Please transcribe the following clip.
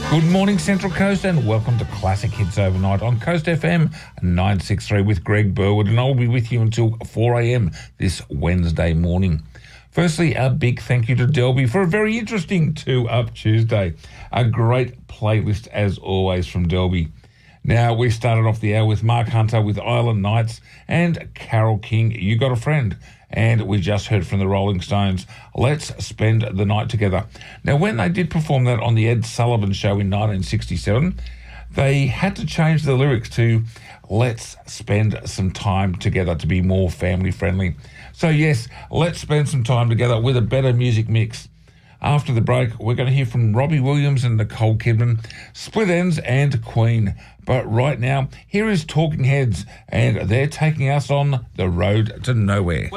Good morning, Central Coast, and welcome to Classic Hits Overnight on Coast FM 963 with Greg Burwood, and I'll be with you until 4 a.m. this Wednesday morning. Firstly, a big thank you to Delby for a very interesting 2 Up Tuesday. A great playlist, as always, from Delby. Now, we started off the hour with Mark Hunter with Island Nights and Carole King, You Got a Friend. And we just heard from the Rolling Stones, Let's Spend the Night Together. Now, when they did perform that on the Ed Sullivan Show in 1967, they had to change the lyrics to Let's Spend Some Time Together to be more family friendly. So yes, let's spend some time together with a better music mix. After the break, we're going to hear from Robbie Williams and Nicole Kidman, Split Enz and Queen. But right now, here is Talking Heads, and they're taking us on the road to nowhere.